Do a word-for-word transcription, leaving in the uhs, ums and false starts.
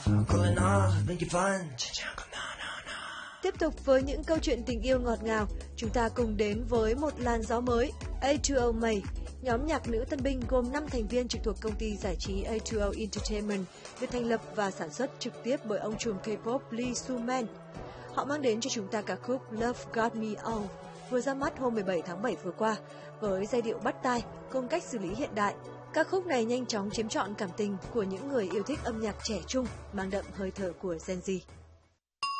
Tiếp tục với những câu chuyện tình yêu ngọt ngào, chúng ta cùng đến với một làn gió mới, A hai O May. Nhóm nhạc nữ tân binh gồm năm thành viên trực thuộc công ty giải trí A hai O Entertainment, được thành lập và sản xuất trực tiếp bởi ông trùm K-pop Lee Soo-man. Họ mang đến cho chúng ta ca khúc Love Got Me All, vừa ra mắt hôm mười bảy tháng bảy vừa qua, với giai điệu bắt tai cùng cách xử lý hiện đại. Ca khúc này nhanh chóng chiếm trọn cảm tình của những người yêu thích âm nhạc trẻ trung, mang đậm hơi thở của Gen Z.